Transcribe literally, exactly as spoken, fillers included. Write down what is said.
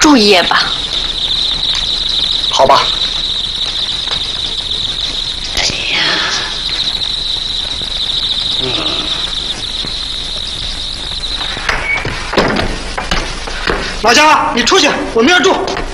住一夜吧。 好吧。 哎呀， 嗯。老姜，你出去，我明儿住。